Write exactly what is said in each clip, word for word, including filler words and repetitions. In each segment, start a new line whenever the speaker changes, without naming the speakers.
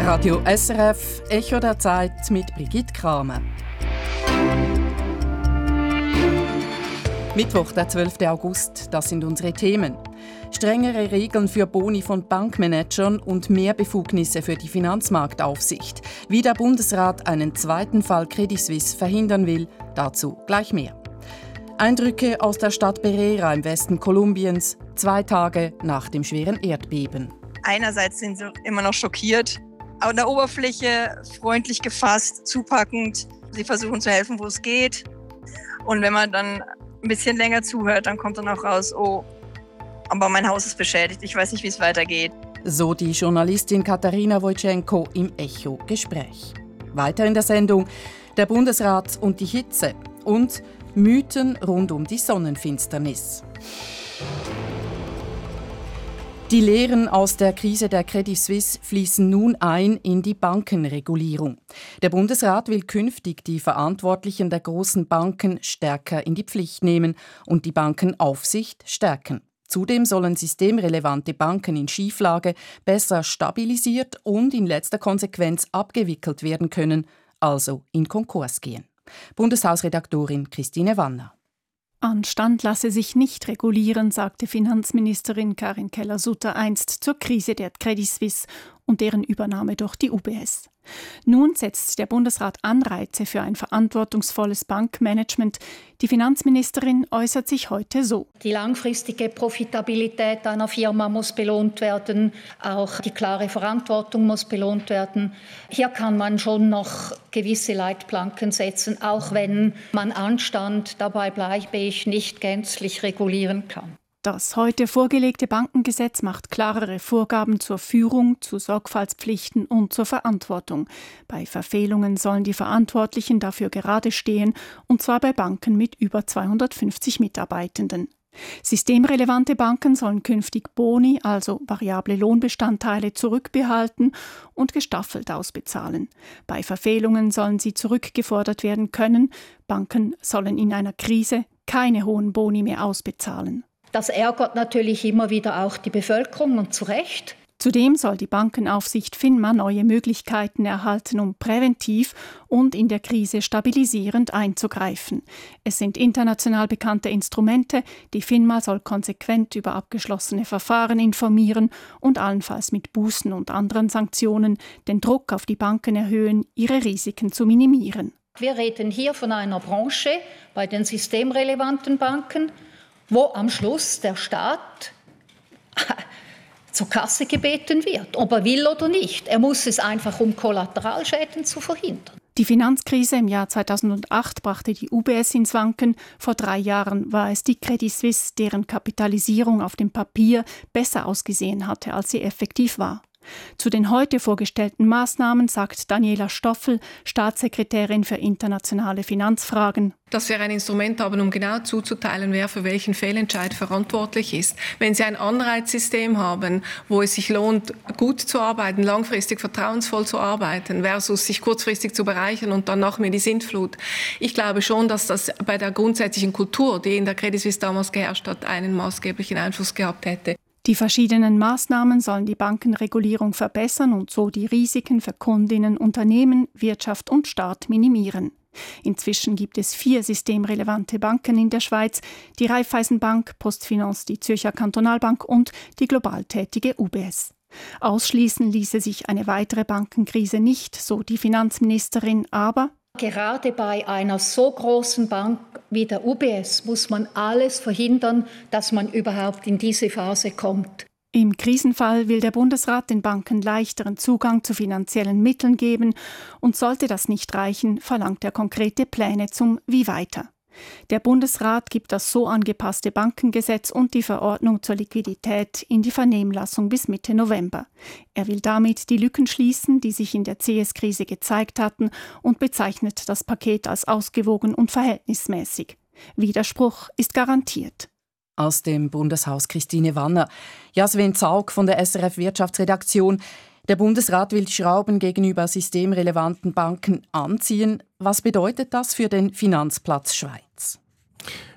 Radio S R F, Echo der Zeit mit Brigitte Kramer. Mittwoch, der zwölfte August, das sind unsere Themen. Strengere Regeln für Boni von Bankmanagern und mehr Befugnisse für die Finanzmarktaufsicht. Wie der Bundesrat einen zweiten Fall Credit Suisse verhindern will, dazu gleich mehr. Eindrücke aus der Stadt Pereira im Westen Kolumbiens, zwei Tage nach dem schweren Erdbeben.
Einerseits sind sie immer noch schockiert, an der Oberfläche freundlich gefasst, zupackend. Sie versuchen zu helfen, wo es geht. Und wenn man dann ein bisschen länger zuhört, dann kommt dann auch raus, oh, aber mein Haus ist beschädigt, ich weiß nicht, wie es weitergeht.
So die Journalistin Katarina Wojtschenko im Echo-Gespräch. Weiter in der Sendung der Bundesrat und die Hitze und Mythen rund um die Sonnenfinsternis. Die Lehren aus der Krise der Credit Suisse fließen nun ein in die Bankenregulierung. Der Bundesrat will künftig die Verantwortlichen der großen Banken stärker in die Pflicht nehmen und die Bankenaufsicht stärken. Zudem sollen systemrelevante Banken in Schieflage besser stabilisiert und in letzter Konsequenz abgewickelt werden können, also in Konkurs gehen. Bundeshausredaktorin Christine Wanner.
Anstand lasse sich nicht regulieren, sagte Finanzministerin Karin Keller-Sutter einst zur Krise der Credit Suisse und deren Übernahme durch die U B S. Nun setzt der Bundesrat Anreize für ein verantwortungsvolles Bankmanagement. Die Finanzministerin äußert sich heute so.
Die langfristige Profitabilität einer Firma muss belohnt werden, auch die klare Verantwortung muss belohnt werden. Hier kann man schon noch gewisse Leitplanken setzen, auch wenn man Anstand, dabei bleibe ich, nicht gänzlich regulieren kann.
Das heute vorgelegte Bankengesetz macht klarere Vorgaben zur Führung, zu Sorgfaltspflichten und zur Verantwortung. Bei Verfehlungen sollen die Verantwortlichen dafür gerade stehen, und zwar bei Banken mit über zweihundertfünfzig Mitarbeitenden. Systemrelevante Banken sollen künftig Boni, also variable Lohnbestandteile, zurückbehalten und gestaffelt ausbezahlen. Bei Verfehlungen sollen sie zurückgefordert werden können. Banken sollen in einer Krise keine hohen Boni mehr ausbezahlen.
Das ärgert natürlich immer wieder auch die Bevölkerung und zu Recht.
Zudem soll die Bankenaufsicht FINMA neue Möglichkeiten erhalten, um präventiv und in der Krise stabilisierend einzugreifen. Es sind international bekannte Instrumente. Die FINMA soll konsequent über abgeschlossene Verfahren informieren und allenfalls mit Bußen und anderen Sanktionen den Druck auf die Banken erhöhen, ihre Risiken zu minimieren.
Wir reden hier von einer Branche bei den systemrelevanten Banken, wo am Schluss der Staat zur Kasse gebeten wird, ob er will oder nicht. Er muss es einfach, um Kollateralschäden zu verhindern.
Die Finanzkrise im Jahr zweitausendacht brachte die U B S ins Wanken. Vor drei Jahren war es die Credit Suisse, deren Kapitalisierung auf dem Papier besser ausgesehen hatte, als sie effektiv war. Zu den heute vorgestellten Maßnahmen sagt Daniela Stoffel, Staatssekretärin für internationale Finanzfragen:
Dass wir ein Instrument haben, um genau zuzuteilen, wer für welchen Fehlentscheid verantwortlich ist. Wenn Sie ein Anreizsystem haben, wo es sich lohnt, gut zu arbeiten, langfristig vertrauensvoll zu arbeiten, versus sich kurzfristig zu bereichern und dann nach mir die Sintflut. Ich glaube schon, dass das bei der grundsätzlichen Kultur, die in der Credit Suisse damals geherrscht hat, einen maßgeblichen Einfluss gehabt hätte.
Die verschiedenen Maßnahmen sollen die Bankenregulierung verbessern und so die Risiken für Kundinnen, Unternehmen, Wirtschaft und Staat minimieren. Inzwischen gibt es vier systemrelevante Banken in der Schweiz: die Raiffeisenbank, PostFinance, die Zürcher Kantonalbank und die global tätige U B S. Ausschließen ließe sich eine weitere Bankenkrise nicht, so die Finanzministerin, aber
gerade bei einer so großen Bank wie der U B S muss man alles verhindern, dass man überhaupt in diese Phase kommt.
Im Krisenfall will der Bundesrat den Banken leichteren Zugang zu finanziellen Mitteln geben, und sollte das nicht reichen, verlangt er konkrete Pläne zum Wie weiter. Der Bundesrat gibt das so angepasste Bankengesetz und die Verordnung zur Liquidität in die Vernehmlassung bis Mitte November. Er will damit die Lücken schließen, die sich in der C S-Krise gezeigt hatten, und bezeichnet das Paket als ausgewogen und verhältnismäßig. Widerspruch ist garantiert.
Aus dem Bundeshaus Christine Wanner. Jasmin Zaug von der S R F Wirtschaftsredaktion. Der Bundesrat will die Schrauben gegenüber systemrelevanten Banken anziehen. Was bedeutet das für den Finanzplatz Schweiz?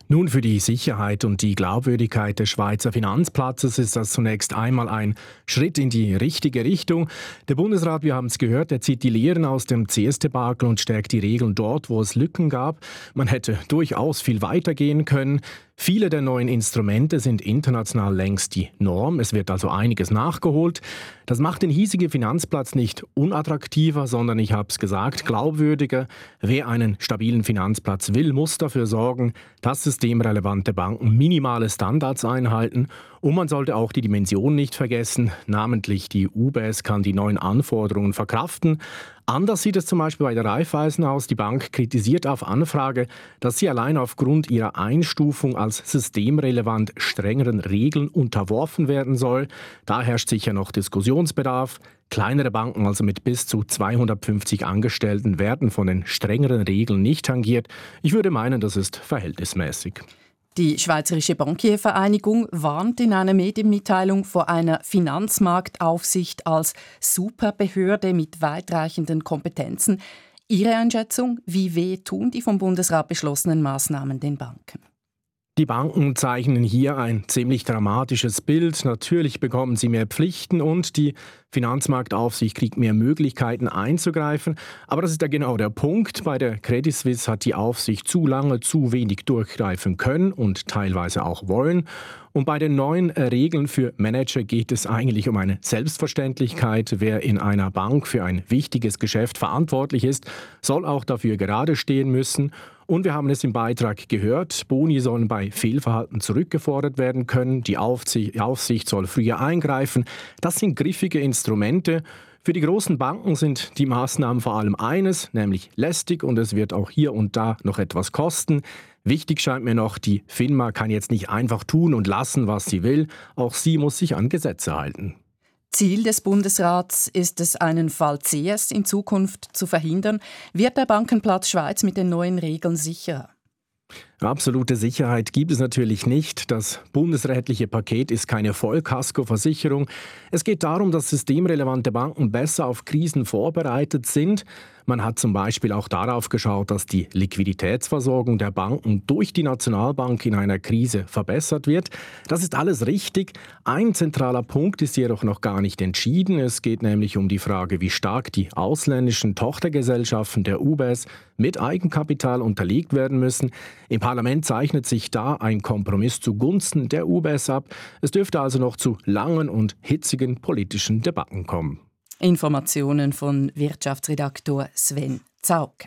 Nun, für die Sicherheit und die Glaubwürdigkeit des Schweizer Finanzplatzes ist das zunächst einmal ein Schritt in die richtige Richtung. Der Bundesrat, wir haben es gehört, der zieht die Lehren aus dem C S-Debakel und stärkt die Regeln dort, wo es Lücken gab. Man hätte durchaus viel weiter gehen können. Viele der neuen Instrumente sind international längst die Norm. Es wird also einiges nachgeholt. Das macht den hiesigen Finanzplatz nicht unattraktiver, sondern, ich habe es gesagt, glaubwürdiger. Wer einen stabilen Finanzplatz will, muss dafür sorgen, dass systemrelevante Banken minimale Standards einhalten. Und man sollte auch die Dimension nicht vergessen. Namentlich die U B S kann die neuen Anforderungen verkraften. Anders sieht es zum Beispiel bei der Raiffeisen aus. Die Bank kritisiert auf Anfrage, dass sie allein aufgrund ihrer Einstufung als systemrelevant strengeren Regeln unterworfen werden soll. Da herrscht sicher noch Diskussionsbedarf. Kleinere Banken, also mit bis zu zweihundertfünfzig Angestellten, werden von den strengeren Regeln nicht tangiert. Ich würde meinen, das ist verhältnismäßig.
Die Schweizerische Bankiervereinigung warnt in einer Medienmitteilung vor einer Finanzmarktaufsicht als Superbehörde mit weitreichenden Kompetenzen. Ihre Einschätzung: Wie weh tun die vom Bundesrat beschlossenen Maßnahmen den Banken?
Die Banken zeichnen hier ein ziemlich dramatisches Bild. Natürlich bekommen sie mehr Pflichten und die Finanzmarktaufsicht kriegt mehr Möglichkeiten einzugreifen. Aber das ist ja genau der Punkt. Bei der Credit Suisse hat die Aufsicht zu lange zu wenig durchgreifen können und teilweise auch wollen. Und bei den neuen Regeln für Manager geht es eigentlich um eine Selbstverständlichkeit. Wer in einer Bank für ein wichtiges Geschäft verantwortlich ist, soll auch dafür gerade stehen müssen. Und wir haben es im Beitrag gehört, Boni sollen bei Fehlverhalten zurückgefordert werden können. Die Aufsicht soll früher eingreifen. Das sind griffige Instrumente. Für die großen Banken sind die Maßnahmen vor allem eines, nämlich lästig, und es wird auch hier und da noch etwas kosten. Wichtig scheint mir noch, die FINMA kann jetzt nicht einfach tun und lassen, was sie will. Auch sie muss sich an Gesetze halten.
Ziel des Bundesrats ist es, einen Fall C S in Zukunft zu verhindern. Wird der Bankenplatz Schweiz mit den neuen Regeln sicherer?
Absolute Sicherheit gibt es natürlich nicht. Das bundesrechtliche Paket ist keine Vollkaskoversicherung. Es geht darum, dass systemrelevante Banken besser auf Krisen vorbereitet sind. Man hat zum Beispiel auch darauf geschaut, dass die Liquiditätsversorgung der Banken durch die Nationalbank in einer Krise verbessert wird. Das ist alles richtig. Ein zentraler Punkt ist jedoch noch gar nicht entschieden. Es geht nämlich um die Frage, wie stark die ausländischen Tochtergesellschaften der U B S mit Eigenkapital unterlegt werden müssen. Im Parlament zeichnet sich da ein Kompromiss zugunsten der U B S ab. Es dürfte also noch zu langen und hitzigen politischen Debatten kommen.
Informationen von Wirtschaftsredaktor Sven Zaug.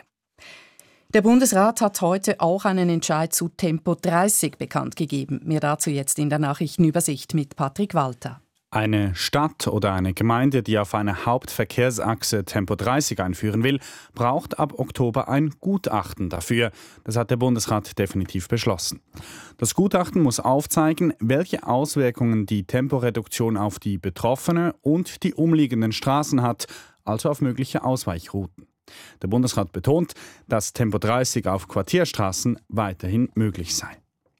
Der Bundesrat hat heute auch einen Entscheid zu Tempo dreißig bekannt gegeben. Mehr dazu jetzt in der Nachrichtenübersicht mit Patrick Walter.
Eine Stadt oder eine Gemeinde, die auf einer Hauptverkehrsachse Tempo dreißig einführen will, braucht ab Oktober ein Gutachten dafür. Das hat der Bundesrat definitiv beschlossen. Das Gutachten muss aufzeigen, welche Auswirkungen die Temporeduktion auf die Betroffene und die umliegenden Straßen hat, also auf mögliche Ausweichrouten. Der Bundesrat betont, dass Tempo dreißig auf Quartierstraßen weiterhin möglich sei.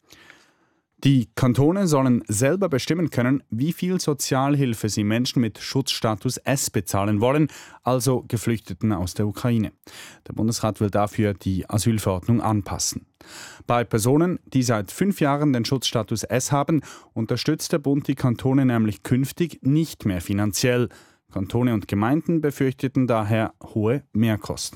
Die Kantone sollen selber bestimmen können, wie viel Sozialhilfe sie Menschen mit Schutzstatus S bezahlen wollen, also Geflüchteten aus der Ukraine. Der Bundesrat will dafür die Asylverordnung anpassen. Bei Personen, die seit fünf Jahren den Schutzstatus S haben, unterstützt der Bund die Kantone nämlich künftig nicht mehr finanziell. Kantone und Gemeinden befürchteten daher hohe Mehrkosten.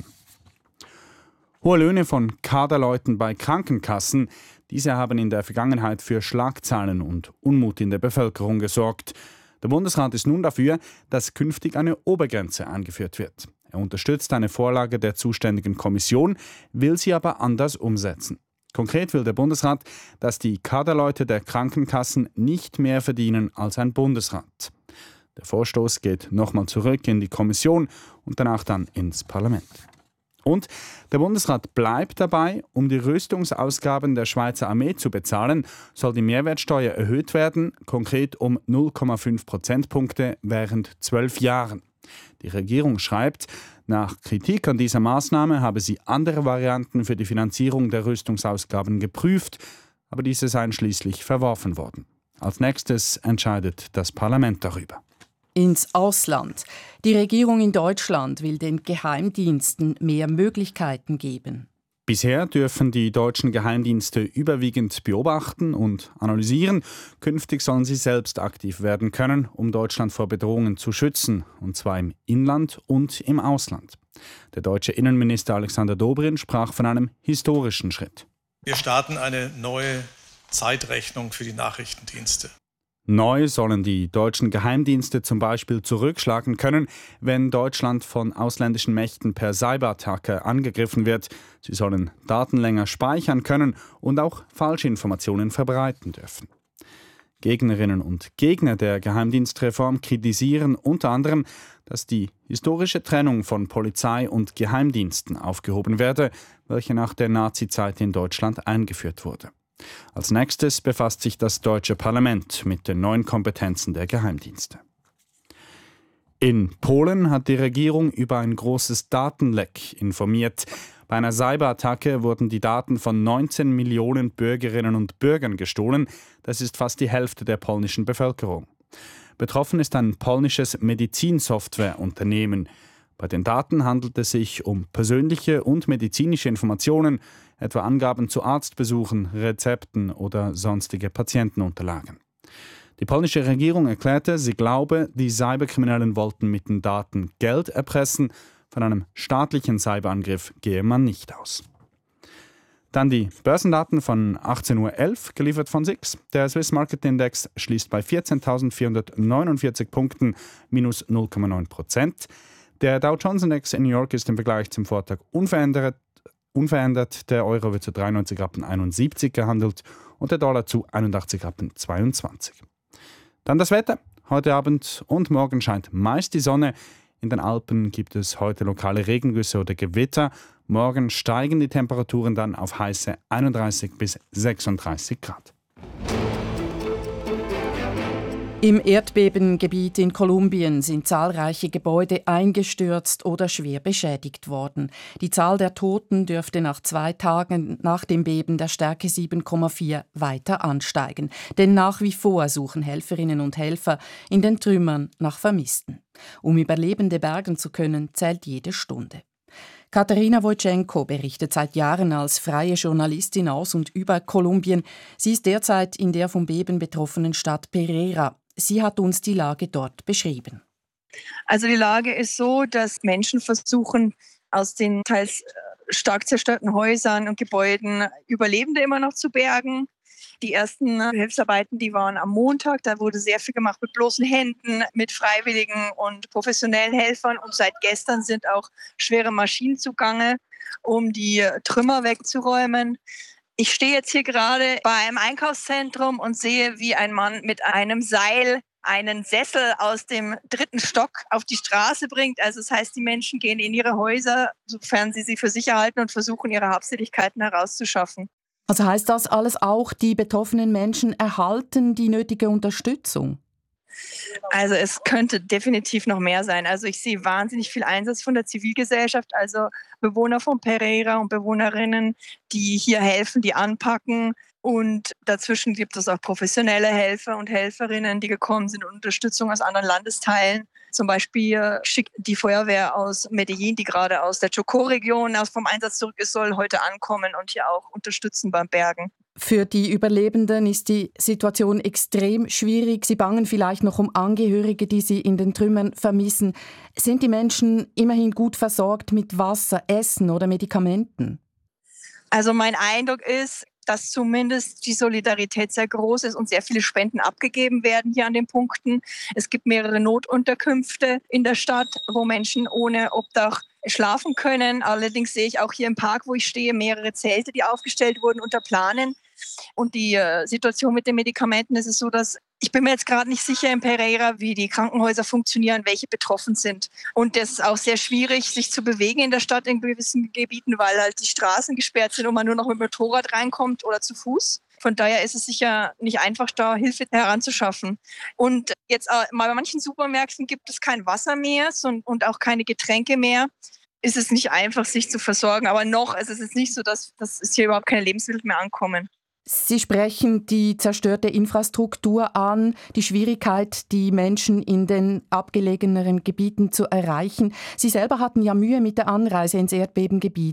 Hohe Löhne von Kaderleuten bei Krankenkassen. Diese haben in der Vergangenheit für Schlagzeilen und Unmut in der Bevölkerung gesorgt. Der Bundesrat ist nun dafür, dass künftig eine Obergrenze eingeführt wird. Er unterstützt eine Vorlage der zuständigen Kommission, will sie aber anders umsetzen. Konkret will der Bundesrat, dass die Kaderleute der Krankenkassen nicht mehr verdienen als ein Bundesrat. Der Vorstoß geht nochmal zurück in die Kommission und danach dann ins Parlament. Und der Bundesrat bleibt dabei, um die Rüstungsausgaben der Schweizer Armee zu bezahlen, soll die Mehrwertsteuer erhöht werden, konkret um null Komma fünf Prozentpunkte während zwölf Jahren. Die Regierung schreibt, nach Kritik an dieser Maßnahme habe sie andere Varianten für die Finanzierung der Rüstungsausgaben geprüft, aber diese seien schließlich verworfen worden. Als nächstes entscheidet das Parlament darüber.
Ins Ausland. Die Regierung in Deutschland will den Geheimdiensten mehr Möglichkeiten geben.
Bisher dürfen die deutschen Geheimdienste überwiegend beobachten und analysieren. Künftig sollen sie selbst aktiv werden können, um Deutschland vor Bedrohungen zu schützen, und zwar im Inland und im Ausland. Der deutsche Innenminister Alexander Dobrindt sprach von einem historischen Schritt.
Wir starten eine neue Zeitrechnung für die Nachrichtendienste.
Neu sollen die deutschen Geheimdienste zum Beispiel zurückschlagen können, wenn Deutschland von ausländischen Mächten per Cyberattacke angegriffen wird. Sie sollen Daten länger speichern können und auch Falschinformationen verbreiten dürfen. Gegnerinnen und Gegner der Geheimdienstreform kritisieren unter anderem, dass die historische Trennung von Polizei und Geheimdiensten aufgehoben werde, welche nach der Nazizeit in Deutschland eingeführt wurde. Als nächstes befasst sich das deutsche Parlament mit den neuen Kompetenzen der Geheimdienste. In Polen hat die Regierung über ein großes Datenleck informiert. Bei einer Cyberattacke wurden die Daten von neunzehn Millionen Bürgerinnen und Bürgern gestohlen. Das ist fast die Hälfte der polnischen Bevölkerung. Betroffen ist ein polnisches Medizinsoftwareunternehmen. Bei den Daten handelt es sich um persönliche und medizinische Informationen, etwa Angaben zu Arztbesuchen, Rezepten oder sonstige Patientenunterlagen. Die polnische Regierung erklärte, sie glaube, die Cyberkriminellen wollten mit den Daten Geld erpressen. Von einem staatlichen Cyberangriff gehe man nicht aus. Dann die Börsendaten von achtzehn Uhr elf, geliefert von S I X. Der Swiss Market Index schließt bei vierzehntausendvierhundertneunundvierzig Punkten, minus null Komma neun Prozent. Der Dow Jones Index in New York ist im Vergleich zum Vortag unverändert. unverändert. Der Euro wird zu dreiundneunzig Rappen einundsiebzig gehandelt und der Dollar zu einundachtzig Rappen zweiundzwanzig. Dann das Wetter. Heute Abend und morgen scheint meist die Sonne. In den Alpen gibt es heute lokale Regengüsse oder Gewitter. Morgen steigen die Temperaturen dann auf heiße einunddreißig bis sechsunddreißig Grad.
Im Erdbebengebiet in Kolumbien sind zahlreiche Gebäude eingestürzt oder schwer beschädigt worden. Die Zahl der Toten dürfte nach zwei Tagen nach dem Beben der Stärke sieben Komma vier weiter ansteigen. Denn nach wie vor suchen Helferinnen und Helfer in den Trümmern nach Vermissten. Um Überlebende bergen zu können, zählt jede Stunde. Katerina Wojtschenko berichtet seit Jahren als freie Journalistin aus und über Kolumbien. Sie ist derzeit in der vom Beben betroffenen Stadt Pereira. Sie hat uns die Lage dort beschrieben.
Also die Lage ist so, dass Menschen versuchen, aus den teils stark zerstörten Häusern und Gebäuden Überlebende immer noch zu bergen. Die ersten Hilfsarbeiten, die waren am Montag. Da wurde sehr viel gemacht mit bloßen Händen, mit freiwilligen und professionellen Helfern. Und seit gestern sind auch schwere Maschinen zugange, um die Trümmer wegzuräumen. Ich stehe jetzt hier gerade bei einem Einkaufszentrum und sehe, wie ein Mann mit einem Seil einen Sessel aus dem dritten Stock auf die Straße bringt. Also das heißt, die Menschen gehen in ihre Häuser, sofern sie sie für sicher halten, und versuchen, ihre Habseligkeiten herauszuschaffen.
Also heißt das alles auch, die betroffenen Menschen erhalten die nötige Unterstützung?
Also es könnte definitiv noch mehr sein. Also ich sehe wahnsinnig viel Einsatz von der Zivilgesellschaft, also Bewohner von Pereira und Bewohnerinnen, die hier helfen, die anpacken. Und dazwischen gibt es auch professionelle Helfer und Helferinnen, die gekommen sind und Unterstützung aus anderen Landesteilen. Zum Beispiel schickt die Feuerwehr aus Medellin, die gerade aus der Chocó-Region vom Einsatz zurück ist, soll heute ankommen und hier auch unterstützen beim Bergen.
Für die Überlebenden ist die Situation extrem schwierig. Sie bangen vielleicht noch um Angehörige, die sie in den Trümmern vermissen. Sind die Menschen immerhin gut versorgt mit Wasser, Essen oder Medikamenten?
Also mein Eindruck ist, dass zumindest die Solidarität sehr groß ist und sehr viele Spenden abgegeben werden hier an den Punkten. Es gibt mehrere Notunterkünfte in der Stadt, wo Menschen ohne Obdach schlafen können. Allerdings sehe ich auch hier im Park, wo ich stehe, mehrere Zelte, die aufgestellt wurden unter Planen. Und die äh, Situation mit den Medikamenten ist es so, dass ich bin mir jetzt gerade nicht sicher in Pereira, wie die Krankenhäuser funktionieren, welche betroffen sind. Und das ist auch sehr schwierig, sich zu bewegen in der Stadt in gewissen Gebieten, weil halt die Straßen gesperrt sind und man nur noch mit dem Motorrad reinkommt oder zu Fuß. Von daher ist es sicher nicht einfach, da Hilfe heranzuschaffen. Und jetzt äh, bei manchen Supermärkten gibt es kein Wasser mehr und, und auch keine Getränke mehr. Ist es nicht einfach, sich zu versorgen. Aber noch ist es jetzt nicht so, dass, dass es hier überhaupt keine Lebensmittel mehr ankommen.
Sie sprechen die zerstörte Infrastruktur an, die Schwierigkeit, die Menschen in den abgelegeneren Gebieten zu erreichen. Sie selber hatten ja Mühe mit der Anreise ins Erdbebengebiet.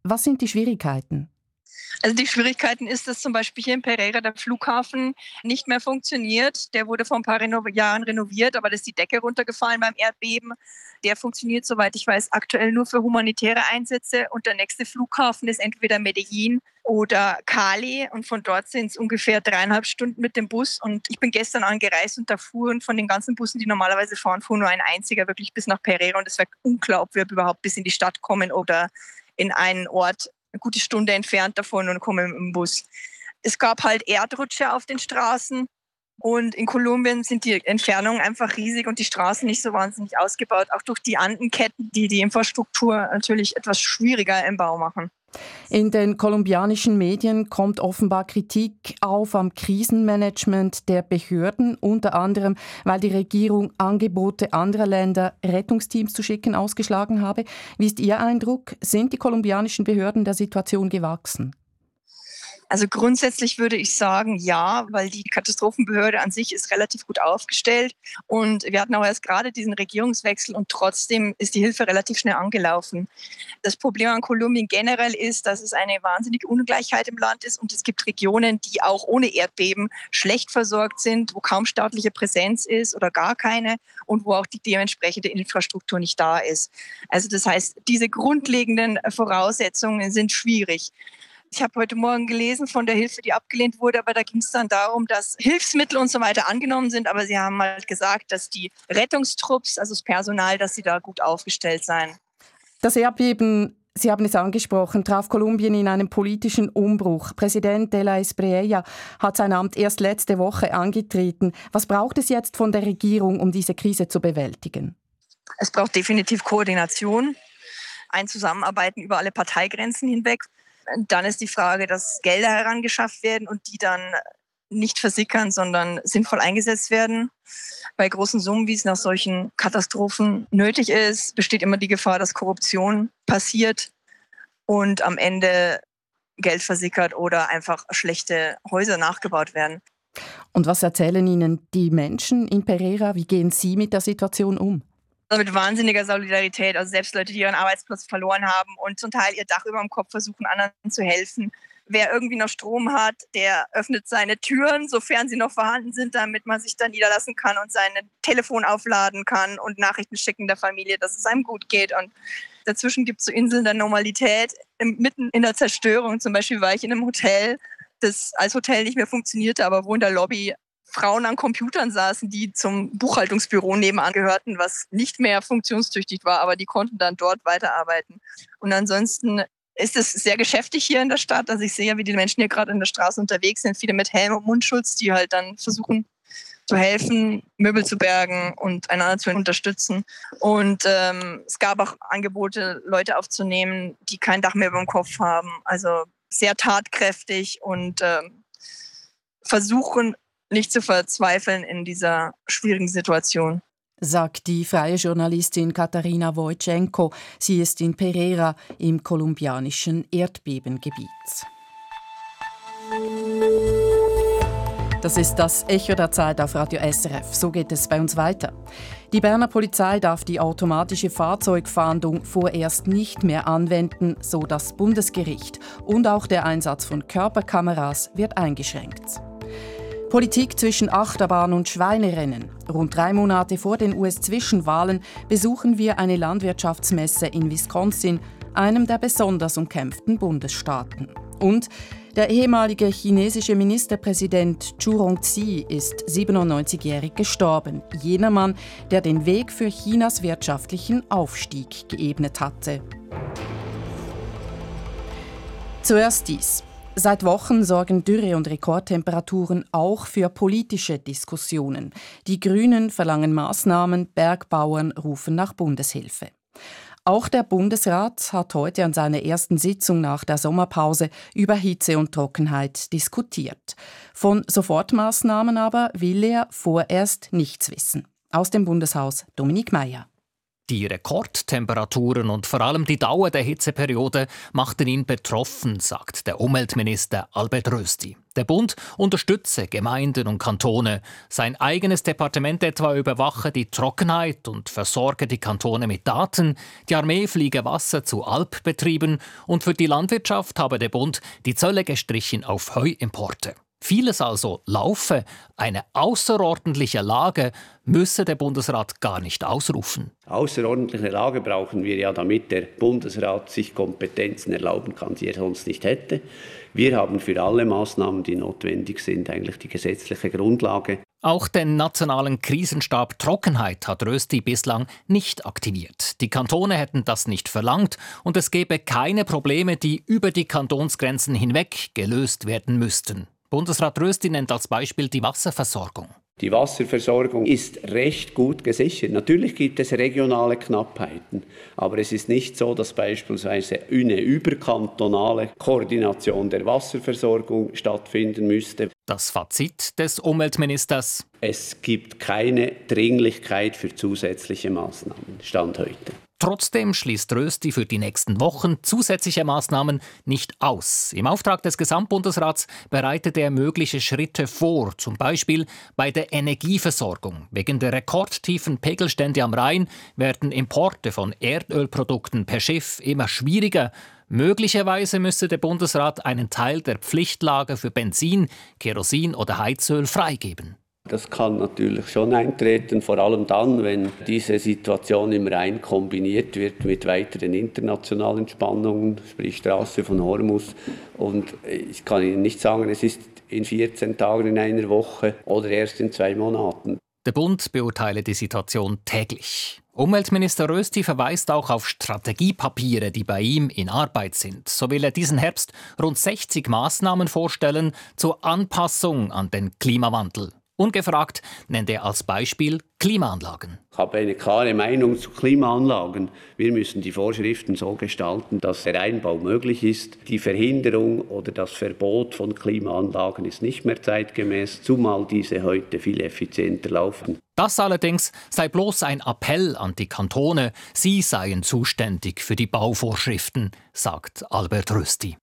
Was sind die Schwierigkeiten?
Also die Schwierigkeiten ist, dass zum Beispiel hier in Pereira der Flughafen nicht mehr funktioniert. Der wurde vor ein paar Reno- Jahren renoviert, aber da ist die Decke runtergefallen beim Erdbeben. Der funktioniert, soweit ich weiß, aktuell nur für humanitäre Einsätze. Und der nächste Flughafen ist entweder Medellin oder Cali. Und von dort sind es ungefähr dreieinhalb Stunden mit dem Bus. Und ich bin gestern angereist und da fuhren von den ganzen Bussen, die normalerweise fahren, fuhr nur ein einziger wirklich bis nach Pereira. Und es wäre unglaublich, ob wir überhaupt bis in die Stadt kommen oder in einen Ort eine gute Stunde entfernt davon und komme im Bus. Es gab halt Erdrutsche auf den Straßen und in Kolumbien sind die Entfernungen einfach riesig und die Straßen nicht so wahnsinnig ausgebaut, auch durch die Andenketten, die die Infrastruktur natürlich etwas schwieriger im Bau machen.
In den kolumbianischen Medien kommt offenbar Kritik auf am Krisenmanagement der Behörden, unter anderem, weil die Regierung Angebote anderer Länder, Rettungsteams zu schicken, ausgeschlagen habe. Wie ist Ihr Eindruck? Sind die kolumbianischen Behörden der Situation gewachsen?
Also grundsätzlich würde ich sagen, ja, weil die Katastrophenbehörde an sich ist relativ gut aufgestellt und wir hatten auch erst gerade diesen Regierungswechsel und trotzdem ist die Hilfe relativ schnell angelaufen. Das Problem an Kolumbien generell ist, dass es eine wahnsinnige Ungleichheit im Land ist und es gibt Regionen, die auch ohne Erdbeben schlecht versorgt sind, wo kaum staatliche Präsenz ist oder gar keine und wo auch die dementsprechende Infrastruktur nicht da ist. Also das heißt, diese grundlegenden Voraussetzungen sind schwierig. Ich habe heute Morgen gelesen von der Hilfe, die abgelehnt wurde, aber da ging es dann darum, dass Hilfsmittel und so weiter angenommen sind, aber sie haben halt gesagt, dass die Rettungstrupps, also das Personal, dass sie da gut aufgestellt seien.
Das Erdbeben, Sie haben es angesprochen, traf Kolumbien in einem politischen Umbruch. Präsident de la Espriella hat sein Amt erst letzte Woche angetreten. Was braucht es jetzt von der Regierung, um diese Krise zu bewältigen?
Es braucht definitiv Koordination, ein Zusammenarbeiten über alle Parteigrenzen hinweg. Dann ist die Frage, dass Gelder herangeschafft werden und die dann nicht versickern, sondern sinnvoll eingesetzt werden. Bei großen Summen, wie es nach solchen Katastrophen nötig ist, besteht immer die Gefahr, dass Korruption passiert und am Ende Geld versickert oder einfach schlechte Häuser nachgebaut werden.
Und was erzählen Ihnen die Menschen in Pereira? Wie gehen Sie mit der Situation um?
Also mit wahnsinniger Solidarität, also selbst Leute, die ihren Arbeitsplatz verloren haben und zum Teil ihr Dach über dem Kopf versuchen, anderen zu helfen. Wer irgendwie noch Strom hat, der öffnet seine Türen, sofern sie noch vorhanden sind, damit man sich da niederlassen kann und sein Telefon aufladen kann und Nachrichten schicken der Familie, dass es einem gut geht. Und dazwischen gibt es so Inseln der Normalität, mitten in der Zerstörung. Zum Beispiel war ich in einem Hotel, das als Hotel nicht mehr funktionierte, aber wo in der Lobby Frauen an Computern saßen, die zum Buchhaltungsbüro nebenan gehörten, was nicht mehr funktionstüchtig war, aber die konnten dann dort weiterarbeiten. Und ansonsten ist es sehr geschäftig hier in der Stadt. Also ich sehe ja, wie die Menschen hier gerade in der Straße unterwegs sind, viele mit Helm und Mundschutz, die halt dann versuchen zu helfen, Möbel zu bergen und einander zu unterstützen. Und ähm, es gab auch Angebote, Leute aufzunehmen, die kein Dach mehr über dem Kopf haben. Also sehr tatkräftig und ähm, versuchen, nicht zu verzweifeln in dieser schwierigen Situation.
Sagt die freie Journalistin Katarina Wojtschenko. Sie ist in Pereira im kolumbianischen Erdbebengebiet. Das ist das Echo der Zeit auf Radio S R F. So geht es bei uns weiter. Die Berner Polizei darf die automatische Fahrzeugfahndung vorerst nicht mehr anwenden, so das Bundesgericht. Und auch der Einsatz von Körperkameras wird eingeschränkt. Politik zwischen Achterbahn und Schweinerennen. Rund drei Monate vor den U S-Zwischenwahlen besuchen wir eine Landwirtschaftsmesse in Wisconsin, einem der besonders umkämpften Bundesstaaten. Und der ehemalige chinesische Ministerpräsident Zhu Rongzi ist siebenundneunzigjährig gestorben. Jener Mann, der den Weg für Chinas wirtschaftlichen Aufstieg geebnet hatte. Zuerst dies. Seit Wochen sorgen Dürre und Rekordtemperaturen auch für politische Diskussionen. Die Grünen verlangen Maßnahmen, Bergbauern rufen nach Bundeshilfe. Auch der Bundesrat hat heute an seiner ersten Sitzung nach der Sommerpause über Hitze und Trockenheit diskutiert. Von Sofortmaßnahmen aber will er vorerst nichts wissen. Aus dem Bundeshaus Dominik Meier.
Die Rekordtemperaturen und vor allem die Dauer der Hitzeperiode machten ihn betroffen, sagt der Umweltminister Albert Rösti. Der Bund unterstütze Gemeinden und Kantone. Sein eigenes Departement etwa überwache die Trockenheit und versorge die Kantone mit Daten. Die Armee fliege Wasser zu Alpbetrieben und für die Landwirtschaft habe der Bund die Zölle gestrichen auf Heuimporte. Vieles also laufe. Eine außerordentliche Lage müsse der Bundesrat gar nicht ausrufen.
Außerordentliche Lage brauchen wir ja, damit der Bundesrat sich Kompetenzen erlauben kann, die er sonst nicht hätte. Wir haben für alle Maßnahmen, die notwendig sind, eigentlich die gesetzliche Grundlage.
Auch den nationalen Krisenstab Trockenheit hat Rösti bislang nicht aktiviert. Die Kantone hätten das nicht verlangt und es gäbe keine Probleme, die über die Kantonsgrenzen hinweg gelöst werden müssten. Bundesrat Rösti nennt als Beispiel die Wasserversorgung.
Die Wasserversorgung ist recht gut gesichert. Natürlich gibt es regionale Knappheiten, aber es ist nicht so, dass beispielsweise eine überkantonale Koordination der Wasserversorgung stattfinden müsste.
Das Fazit des Umweltministers:
Es gibt keine Dringlichkeit für zusätzliche Maßnahmen, Stand heute.
Trotzdem schließt Rösti für die nächsten Wochen zusätzliche Maßnahmen nicht aus. Im Auftrag des Gesamtbundesrats bereitet er mögliche Schritte vor, zum Beispiel bei der Energieversorgung. Wegen der rekordtiefen Pegelstände am Rhein werden Importe von Erdölprodukten per Schiff immer schwieriger. Möglicherweise müsse der Bundesrat einen Teil der Pflichtlager für Benzin, Kerosin oder Heizöl freigeben.
Das kann natürlich schon eintreten, vor allem dann, wenn diese Situation im Rhein kombiniert wird mit weiteren internationalen Spannungen, sprich Straße von Hormuz. Und ich kann Ihnen nicht sagen, es ist in vierzehn Tagen, in einer Woche oder erst in zwei Monaten.
Der Bund beurteile die Situation täglich. Umweltminister Rösti verweist auch auf Strategiepapiere, die bei ihm in Arbeit sind. So will er diesen Herbst rund sechzig Maßnahmen vorstellen zur Anpassung an den Klimawandel. Ungefragt nennt er als Beispiel Klimaanlagen.
Ich habe eine klare Meinung zu Klimaanlagen. Wir müssen die Vorschriften so gestalten, dass der Einbau möglich ist. Die Verhinderung oder das Verbot von Klimaanlagen ist nicht mehr zeitgemäß, zumal diese heute viel effizienter laufen.
Das allerdings sei bloß ein Appell an die Kantone. Sie seien zuständig für die Bauvorschriften, sagt Albert Rösti.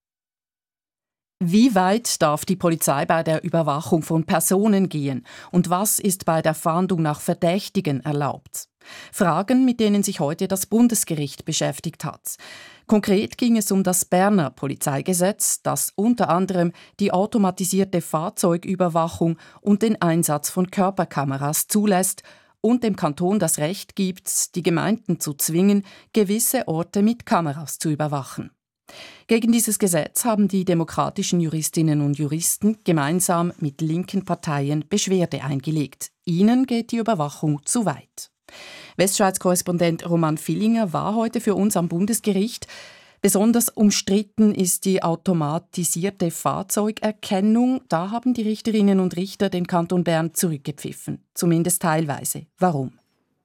Wie weit darf die Polizei bei der Überwachung von Personen gehen und was ist bei der Fahndung nach Verdächtigen erlaubt? Fragen, mit denen sich heute das Bundesgericht beschäftigt hat. Konkret ging es um das Berner Polizeigesetz, das unter anderem die automatisierte Fahrzeugüberwachung und den Einsatz von Körperkameras zulässt und dem Kanton das Recht gibt, die Gemeinden zu zwingen, gewisse Orte mit Kameras zu überwachen. Gegen dieses Gesetz haben die demokratischen Juristinnen und Juristen gemeinsam mit linken Parteien Beschwerde eingelegt. Ihnen geht die Überwachung zu weit. Westschweiz-Korrespondent Roman Villinger war heute für uns am Bundesgericht. Besonders umstritten ist die automatisierte Fahrzeugerkennung. Da haben die Richterinnen und Richter den Kanton Bern zurückgepfiffen. Zumindest teilweise. Warum?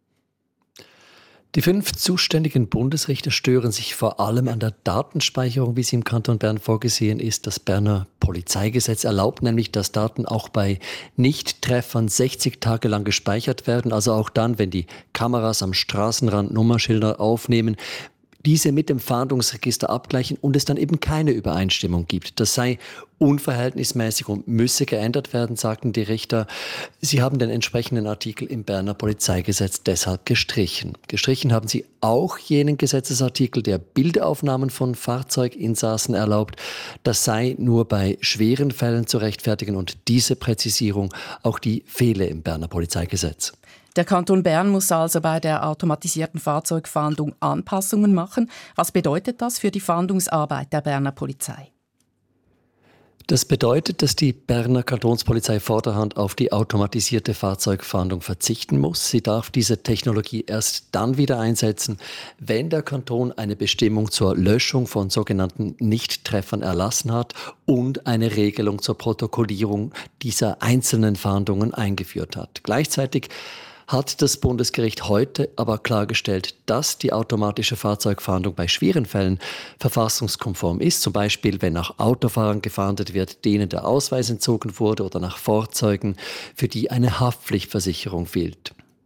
Die fünf zuständigen Bundesrichter stören sich vor allem an der Datenspeicherung, wie sie im Kanton Bern vorgesehen ist. Das Berner Polizeigesetz erlaubt nämlich, dass Daten auch bei Nichttreffern sechzig Tage lang gespeichert werden. Also auch dann, wenn die Kameras am Straßenrand Nummerschilder aufnehmen, diese mit dem Fahndungsregister abgleichen und es dann eben keine Übereinstimmung gibt. Das sei unverhältnismäßig und müsse geändert werden, sagten die Richter. Sie haben den entsprechenden Artikel im Berner Polizeigesetz deshalb gestrichen. Gestrichen haben sie auch jenen Gesetzesartikel, der Bildaufnahmen von Fahrzeuginsassen erlaubt. Das sei nur bei schweren Fällen zu rechtfertigen und diese Präzisierung auch die fehle im Berner Polizeigesetz.
Der Kanton Bern muss also bei der automatisierten Fahrzeugfahndung Anpassungen machen. Was bedeutet das für die Fahndungsarbeit der Berner Polizei?
Das bedeutet, dass die Berner Kantonspolizei vorderhand auf die automatisierte Fahrzeugfahndung verzichten muss. Sie darf diese Technologie erst dann wieder einsetzen, wenn der Kanton eine Bestimmung zur Löschung von sogenannten Nichttreffern erlassen hat und eine Regelung zur Protokollierung dieser einzelnen Fahndungen eingeführt hat. Gleichzeitig hat das Bundesgericht heute aber klargestellt, dass die automatische Fahrzeugfahndung bei schweren Fällen verfassungskonform ist. Zum Beispiel, wenn nach Autofahrern gefahndet wird, denen der Ausweis entzogen wurde oder nach Fahrzeugen, für die eine Haftpflichtversicherung fehlt.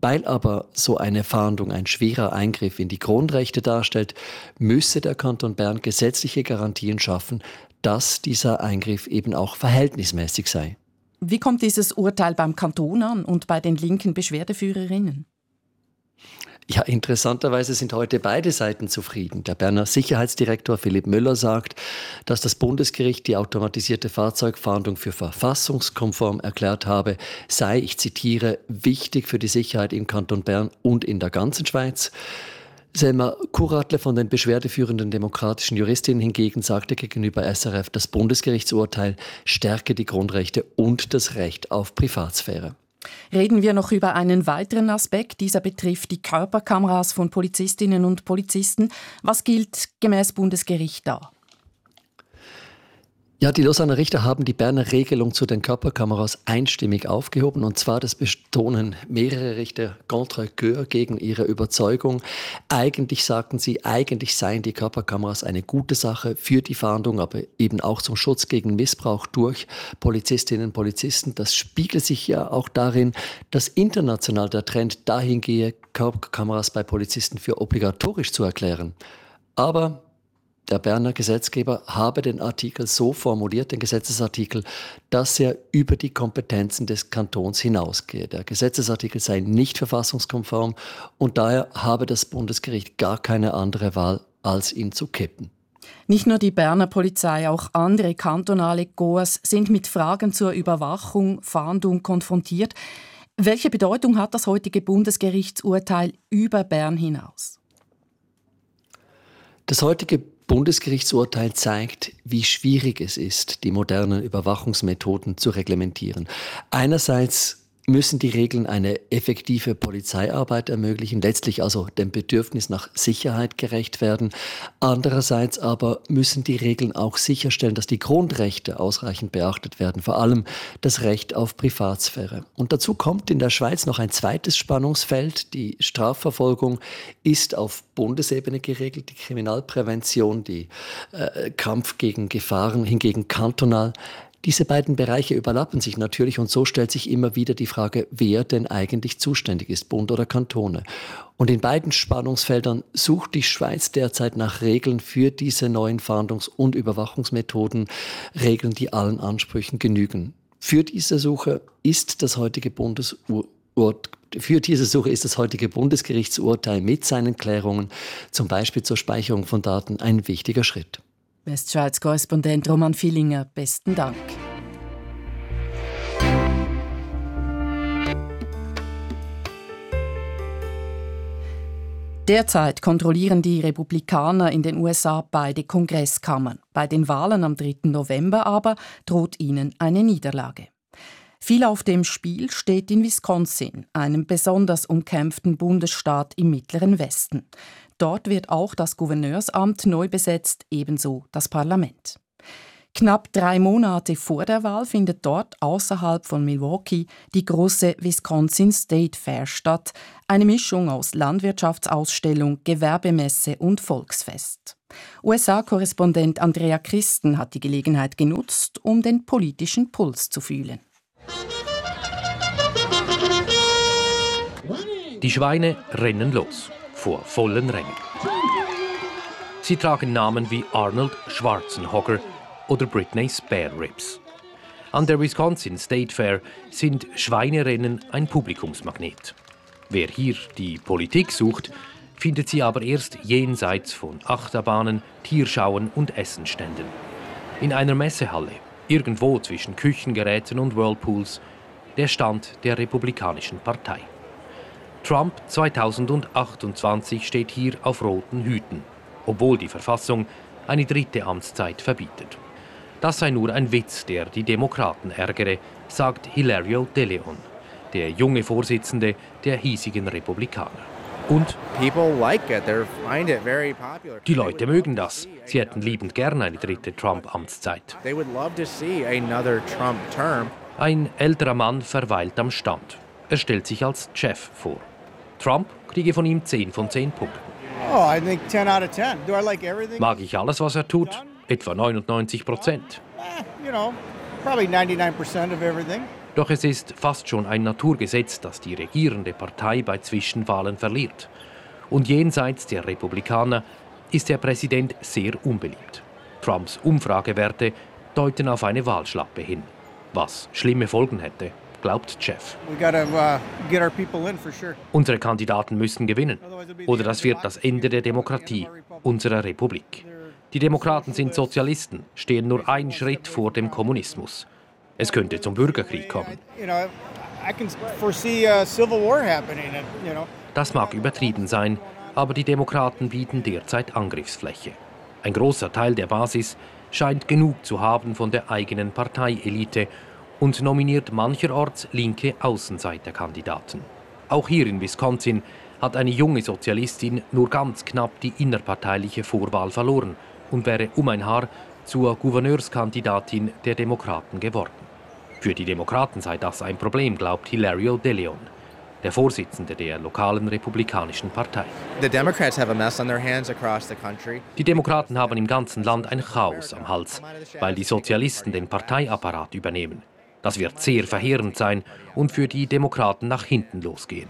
Weil aber so eine Fahndung ein schwerer Eingriff in die Grundrechte darstellt, müsse der Kanton Bern gesetzliche Garantien schaffen, dass dieser Eingriff eben auch verhältnismäßig sei.
Wie kommt dieses Urteil beim Kanton an und bei den linken Beschwerdeführerinnen?
Ja, interessanterweise sind heute beide Seiten zufrieden. Der Berner Sicherheitsdirektor Philipp Müller sagt, dass das Bundesgericht die automatisierte Fahrzeugfahndung für verfassungskonform erklärt habe, sei, ich zitiere, wichtig für die Sicherheit im Kanton Bern und in der ganzen Schweiz. Selma Kuratle von den beschwerdeführenden demokratischen Juristinnen hingegen sagte gegenüber S R F, das Bundesgerichtsurteil stärke die Grundrechte und das Recht auf Privatsphäre.
Reden wir noch über einen weiteren Aspekt. Dieser betrifft die Körperkameras von Polizistinnen und Polizisten. Was gilt gemäß Bundesgericht da?
Ja, die Lausanner Richter haben die Berner Regelung zu den Körperkameras einstimmig aufgehoben. Und zwar, das betonen mehrere Richter contre cœur gegen ihre Überzeugung. Eigentlich sagten sie, eigentlich seien die Körperkameras eine gute Sache für die Fahndung, aber eben auch zum Schutz gegen Missbrauch durch Polizistinnen und Polizisten. Das spiegelt sich ja auch darin, dass international der Trend dahin gehe, Körperkameras bei Polizisten für obligatorisch zu erklären. Aber der Berner Gesetzgeber habe den Artikel so formuliert, den Gesetzesartikel, dass er über die Kompetenzen des Kantons hinausgehe. Der Gesetzesartikel sei nicht verfassungskonform und daher habe das Bundesgericht gar keine andere Wahl, als ihn zu kippen.
Nicht nur die Berner Polizei, auch andere kantonale G O As sind mit Fragen zur Überwachung, Fahndung konfrontiert. Welche Bedeutung hat das heutige Bundesgerichtsurteil über Bern hinaus?
Das heutige Bundesgerichtsurteil zeigt, wie schwierig es ist, die modernen Überwachungsmethoden zu reglementieren. Einerseits müssen die Regeln eine effektive Polizeiarbeit ermöglichen, letztlich also dem Bedürfnis nach Sicherheit gerecht werden. Andererseits aber müssen die Regeln auch sicherstellen, dass die Grundrechte ausreichend beachtet werden, vor allem das Recht auf Privatsphäre. Und dazu kommt in der Schweiz noch ein zweites Spannungsfeld. Die Strafverfolgung ist auf Bundesebene geregelt, die Kriminalprävention, die äh, Kampf gegen Gefahren hingegen kantonal. Diese beiden Bereiche überlappen sich natürlich und so stellt sich immer wieder die Frage, wer denn eigentlich zuständig ist, Bund oder Kantone. Und in beiden Spannungsfeldern sucht die Schweiz derzeit nach Regeln für diese neuen Fahndungs- und Überwachungsmethoden, Regeln, die allen Ansprüchen genügen. Für diese Suche ist das heutige Bundesur Für diese Suche ist das heutige Bundesgerichtsurteil mit seinen Klärungen, zum Beispiel zur Speicherung von Daten, ein wichtiger Schritt.
Westschweiz-Korrespondent Roman Villinger, besten Dank. Derzeit kontrollieren die Republikaner in den U S A beide Kongresskammern. Bei den Wahlen am dritten November aber droht ihnen eine Niederlage. Viel auf dem Spiel steht in Wisconsin, einem besonders umkämpften Bundesstaat im Mittleren Westen. Dort wird auch das Gouverneursamt neu besetzt, ebenso das Parlament. Knapp drei Monate vor der Wahl findet dort außerhalb von Milwaukee die große Wisconsin State Fair statt, eine Mischung aus Landwirtschaftsausstellung, Gewerbemesse und Volksfest. U S A-Korrespondent Andrea Christen hat die Gelegenheit genutzt, um den politischen Puls zu fühlen.
Die Schweine rennen los, vor vollen Rängen. Sie tragen Namen wie Arnold Schwarzenegger oder Britney Spare Ribs. An der Wisconsin State Fair sind Schweinerennen ein Publikumsmagnet. Wer hier die Politik sucht, findet sie aber erst jenseits von Achterbahnen, Tierschauen und Essenständen. In einer Messehalle, irgendwo zwischen Küchengeräten und Whirlpools, der Stand der Republikanischen Partei. Trump zweitausendachtundzwanzig steht hier auf roten Hüten, obwohl die Verfassung eine dritte Amtszeit verbietet. Das sei nur ein Witz, der die Demokraten ärgere, sagt Hilario De Leon, der junge Vorsitzende der hiesigen Republikaner. Und die Leute mögen das. Sie hätten liebend gern eine dritte Trump-Amtszeit. Ein älterer Mann verweilt am Stand. Er stellt sich als Chef vor. Trump kriege von ihm zehn von zehn Punkten. Mag ich alles, was er tut? Etwa neunundneunzig Prozent. Doch es ist fast schon ein Naturgesetz, dass die regierende Partei bei Zwischenwahlen verliert. Und jenseits der Republikaner ist der Präsident sehr unbeliebt. Trumps Umfragewerte deuten auf eine Wahlschlappe hin. Was schlimme Folgen hätte, glaubt Jeff. Unsere Kandidaten müssen gewinnen. Oder das wird das Ende der Demokratie, unserer Republik. Die Demokraten sind Sozialisten, stehen nur einen Schritt vor dem Kommunismus. Es könnte zum Bürgerkrieg kommen. Das mag übertrieben sein, aber die Demokraten bieten derzeit Angriffsfläche. Ein großer Teil der Basis scheint genug zu haben von der eigenen Parteielite und nominiert mancherorts linke Außenseiterkandidaten. Auch hier in Wisconsin hat eine junge Sozialistin nur ganz knapp die innerparteiliche Vorwahl verloren und wäre um ein Haar zur Gouverneurskandidatin der Demokraten geworden. Für die Demokraten sei das ein Problem, glaubt Hilario De Leon, der Vorsitzende der lokalen republikanischen Partei. Die Demokraten haben im ganzen Land ein Chaos am Hals, weil die Sozialisten den Parteiapparat übernehmen. Das wird sehr verheerend sein und für die Demokraten nach hinten losgehen.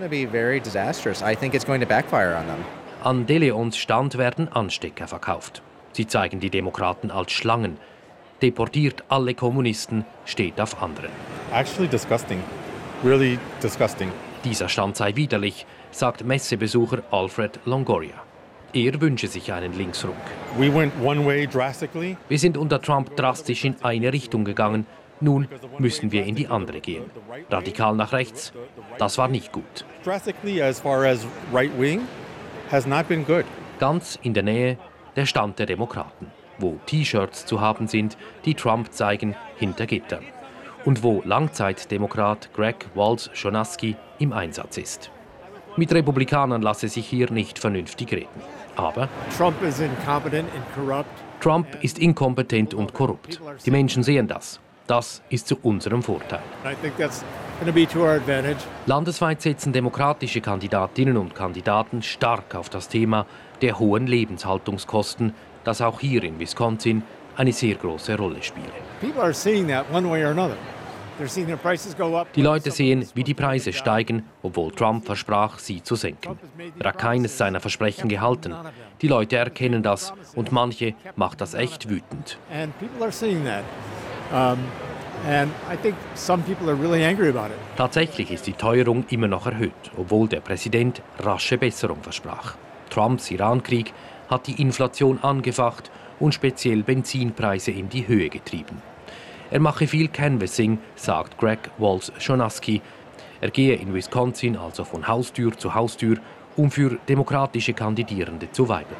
An De Leons Stand werden Anstecker verkauft. Sie zeigen die Demokraten als Schlangen. Deportiert alle Kommunisten, steht auf anderen.
Actually disgusting. Really disgusting.
Dieser Stand sei widerlich, sagt Messebesucher Alfred Longoria. Er wünsche sich einen Linksruck.
We went one way drastically.
Wir sind unter Trump drastisch in eine Richtung gegangen. Nun müssen wir in die andere gehen. Radikal nach rechts, das war nicht gut.
Drastically as far as right wing has not been good.
Ganz in der Nähe der Stand der Demokraten, wo T-Shirts zu haben sind, die Trump zeigen, hinter Gittern. Und wo Langzeitdemokrat Greg Walsh-Schonasky im Einsatz ist. Mit Republikanern lasse sich hier nicht vernünftig reden. Aber
Trump is incompetent and corrupt.
Trump ist inkompetent und korrupt. Die Menschen sehen das. Das ist zu unserem Vorteil.
I think that's going to be to our advantage.
Landesweit setzen demokratische Kandidatinnen und Kandidaten stark auf das Thema der hohen Lebenshaltungskosten, das auch hier in Wisconsin eine sehr große Rolle spiele.
People are seeing that one way or another. They're seeing their prices go up.
Die Leute sehen, wie die Preise steigen, obwohl Trump versprach, sie zu senken. Er hat keines seiner Versprechen gehalten. Die Leute erkennen das und manche macht das echt wütend.
And people are seeing that. Um, and I think some people are really angry about it.
Tatsächlich ist die Teuerung immer noch erhöht, obwohl der Präsident rasche Besserung versprach. Trumps Irankrieg hat die Inflation angefacht und speziell Benzinpreise in die Höhe getrieben. Er mache viel Canvassing, sagt Greg Walsh-Schonasky. Er gehe in Wisconsin also von Haustür zu Haustür, um für demokratische Kandidierende zu weibeln.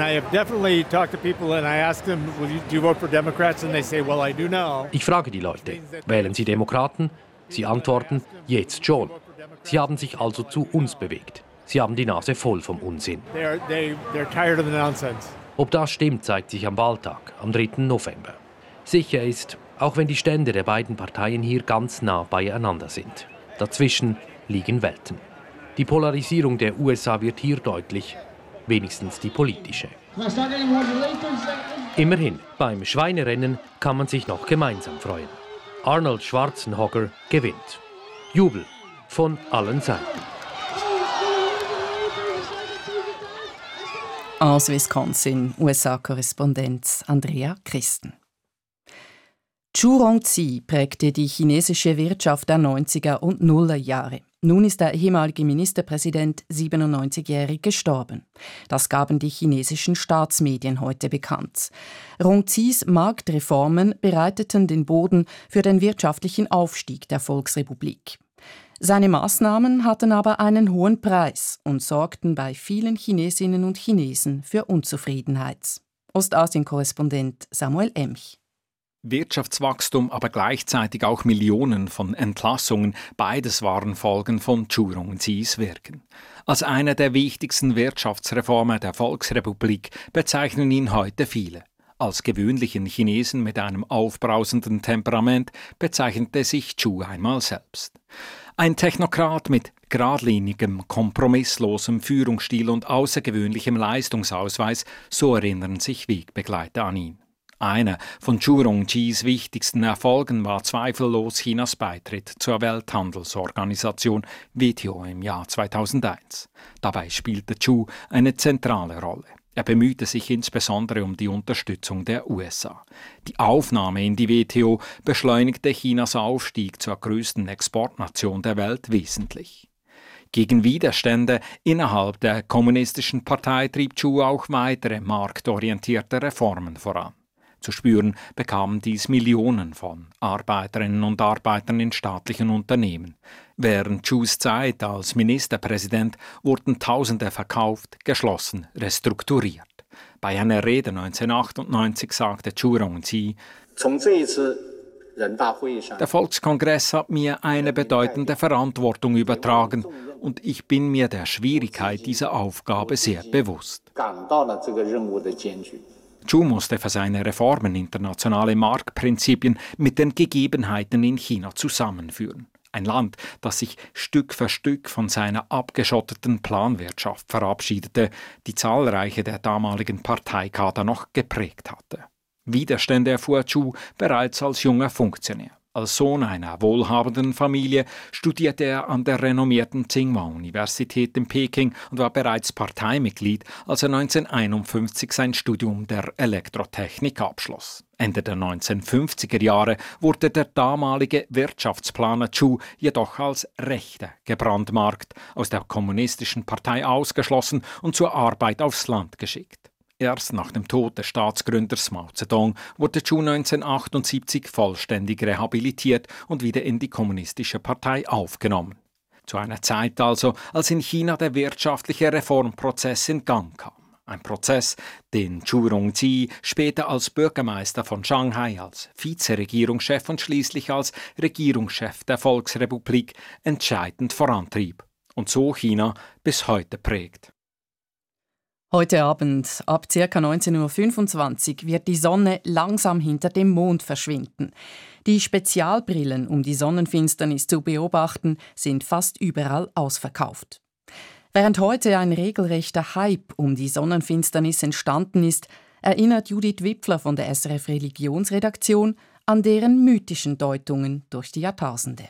Ich frage die Leute, wählen Sie Demokraten? Sie antworten, jetzt schon. Sie haben sich also zu uns bewegt. Sie haben die Nase voll vom Unsinn.
They're, they, they're tired of the nonsense.
Ob das stimmt, zeigt sich am Wahltag, am dritten November. Sicher ist, auch wenn die Stände der beiden Parteien hier ganz nah beieinander sind. Dazwischen liegen Welten. Die Polarisierung der U S A wird hier deutlich, wenigstens die politische. Immerhin, beim Schweinerennen kann man sich noch gemeinsam freuen. Arnold Schwarzenegger gewinnt. Jubel von allen Seiten.
Aus Wisconsin, U S A-Korrespondenz Andrea Christen. Zhu Rongzi prägte die chinesische Wirtschaft der neunziger und Nullerjahre. Nun ist der ehemalige Ministerpräsident siebenundneunzigjährig gestorben. Das gaben die chinesischen Staatsmedien heute bekannt. Rongzis Marktreformen bereiteten den Boden für den wirtschaftlichen Aufstieg der Volksrepublik. Seine Maßnahmen hatten aber einen hohen Preis und sorgten bei vielen Chinesinnen und Chinesen für Unzufriedenheit. Ostasien-Korrespondent Samuel Emch.
Wirtschaftswachstum, aber gleichzeitig auch Millionen von Entlassungen, beides waren Folgen von Zhu Rongzis Wirken. Als eine der wichtigsten Wirtschaftsreformen der Volksrepublik bezeichnen ihn heute viele. Als gewöhnlichen Chinesen mit einem aufbrausenden Temperament bezeichnete sich Zhu einmal selbst. Ein Technokrat mit geradlinigem, kompromisslosem Führungsstil und außergewöhnlichem Leistungsausweis, so erinnern sich Wegbegleiter an ihn. Einer von Zhu Rongjis wichtigsten Erfolgen war zweifellos Chinas Beitritt zur Welthandelsorganisation W T O im Jahr zweitausendeins. Dabei spielte Zhu eine zentrale Rolle. Er bemühte sich insbesondere um die Unterstützung der U S A. Die Aufnahme in die W T O beschleunigte Chinas Aufstieg zur größten Exportnation der Welt wesentlich. Gegen Widerstände innerhalb der kommunistischen Partei trieb Zhu auch weitere marktorientierte Reformen voran. Zu spüren bekamen dies Millionen von Arbeiterinnen und Arbeitern in staatlichen Unternehmen. Während Zhus Zeit als Ministerpräsident wurden Tausende verkauft, geschlossen, restrukturiert. Bei einer Rede neunzehnhundertachtundneunzig sagte Zhu Rongji: Der Volkskongress hat mir eine bedeutende Verantwortung übertragen und ich bin mir der Schwierigkeit dieser Aufgabe sehr bewusst. Zhu musste für seine Reformen internationale Marktprinzipien mit den Gegebenheiten in China zusammenführen. Ein Land, das sich Stück für Stück von seiner abgeschotteten Planwirtschaft verabschiedete, die zahlreiche der damaligen Parteikader noch geprägt hatte. Widerstände erfuhr Zhu bereits als junger Funktionär. Als Sohn einer wohlhabenden Familie studierte er an der renommierten Tsinghua-Universität in Peking und war bereits Parteimitglied, als er neunzehnhunderteinundfünfzig sein Studium der Elektrotechnik abschloss. Ende der neunzehnhundertfünfziger Jahre wurde der damalige Wirtschaftsplaner Zhu jedoch als Rechter gebrandmarkt, aus der kommunistischen Partei ausgeschlossen und zur Arbeit aufs Land geschickt. Erst nach dem Tod des Staatsgründers Mao Zedong wurde Zhu neunzehnhundertachtundsiebzig vollständig rehabilitiert und wieder in die kommunistische Partei aufgenommen. Zu einer Zeit also, als in China der wirtschaftliche Reformprozess in Gang kam. Ein Prozess, den Zhu Rongji später als Bürgermeister von Shanghai, als Vizeregierungschef und schließlich als Regierungschef der Volksrepublik entscheidend vorantrieb und so China bis heute prägt.
Heute Abend ab ca. neunzehn Uhr fünfundzwanzig wird die Sonne langsam hinter dem Mond verschwinden. Die Spezialbrillen, um die Sonnenfinsternis zu beobachten, sind fast überall ausverkauft. Während heute ein regelrechter Hype um die Sonnenfinsternis entstanden ist, erinnert Judith Wipfler von der S R F Religionsredaktion an deren mythischen Deutungen durch die Jahrtausende.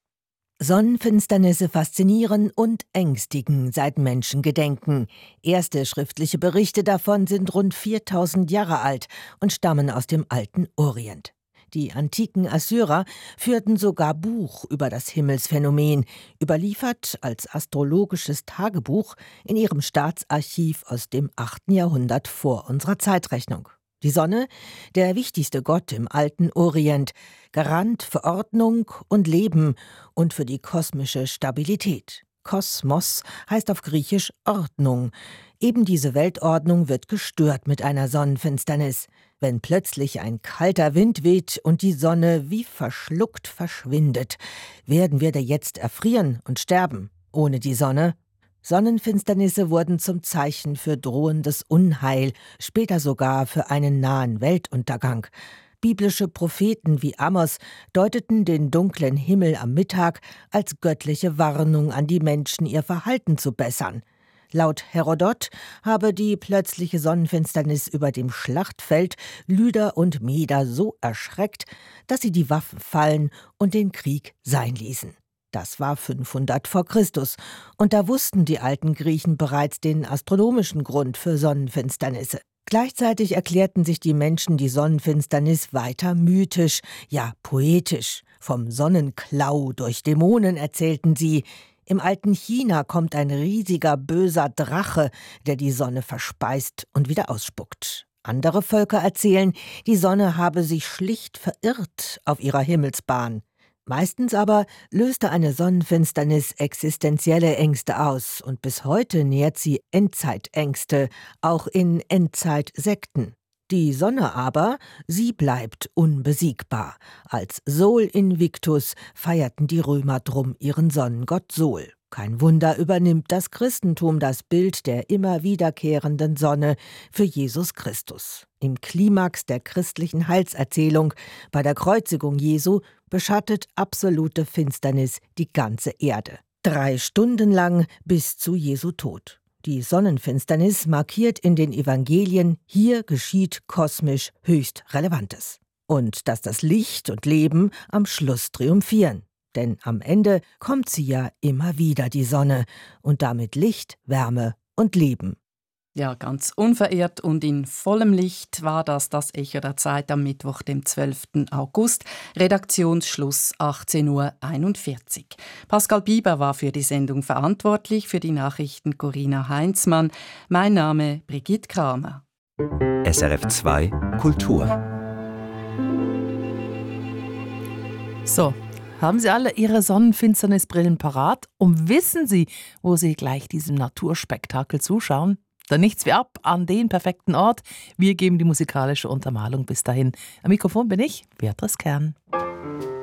Sonnenfinsternisse faszinieren und ängstigen seit Menschengedenken. Erste schriftliche Berichte davon sind rund viertausend Jahre alt und stammen aus dem alten Orient. Die antiken Assyrer führten sogar Buch über das Himmelsphänomen, überliefert als astrologisches Tagebuch in ihrem Staatsarchiv aus dem achten Jahrhundert vor unserer Zeitrechnung. Die Sonne, der wichtigste Gott im alten Orient, Garant für Ordnung und Leben und für die kosmische Stabilität. Kosmos heißt auf Griechisch Ordnung. Eben diese Weltordnung wird gestört mit einer Sonnenfinsternis. Wenn plötzlich ein kalter Wind weht und die Sonne wie verschluckt verschwindet, werden wir da jetzt erfrieren und sterben. Ohne die Sonne? Sonnenfinsternisse wurden zum Zeichen für drohendes Unheil, später sogar für einen nahen Weltuntergang. Biblische Propheten wie Amos deuteten den dunklen Himmel am Mittag als göttliche Warnung an die Menschen, ihr Verhalten zu bessern. Laut Herodot habe die plötzliche Sonnenfinsternis über dem Schlachtfeld Lyder und Meder so erschreckt, dass sie die Waffen fallen und den Krieg sein ließen. Das war fünfhundert vor Christus, und da wussten die alten Griechen bereits den astronomischen Grund für Sonnenfinsternisse. Gleichzeitig erklärten sich die Menschen die Sonnenfinsternis weiter mythisch, ja poetisch. Vom Sonnenklau durch Dämonen erzählten sie. Im alten China kommt ein riesiger, böser Drache, der die Sonne verspeist und wieder ausspuckt. Andere Völker erzählen, die Sonne habe sich schlicht verirrt auf ihrer Himmelsbahn. Meistens aber löste eine Sonnenfinsternis existenzielle Ängste aus und bis heute nährt sie Endzeitängste, auch in Endzeitsekten. Die Sonne aber, sie bleibt unbesiegbar. Als Sol Invictus feierten die Römer drum ihren Sonnengott Sol. Kein Wunder, übernimmt das Christentum das Bild der immer wiederkehrenden Sonne für Jesus Christus. Im Klimax der christlichen Heilserzählung bei der Kreuzigung Jesu beschattet absolute Finsternis die ganze Erde. Drei Stunden lang bis zu Jesu Tod. Die Sonnenfinsternis markiert in den Evangelien, hier geschieht kosmisch höchst Relevantes. Und dass das Licht und Leben am Schluss triumphieren. Denn am Ende kommt sie ja immer wieder, die Sonne, und damit Licht, Wärme und Leben.
Ja, ganz unverirrt und in vollem Licht war das das Echo der Zeit am Mittwoch, dem zwölften August. Redaktionsschluss achtzehn Uhr einundvierzig. Pascal Bieber war für die Sendung verantwortlich, für die Nachrichten Corinna Heinzmann. Mein Name Brigitte Kramer.
S R F zwei Kultur.
So, haben Sie alle Ihre Sonnenfinsternisbrillen parat und wissen Sie, wo Sie gleich diesem Naturspektakel zuschauen? Dann nichts wie ab an den perfekten Ort. Wir geben die musikalische Untermalung bis dahin. Am Mikrofon bin ich, Beatrice Kern.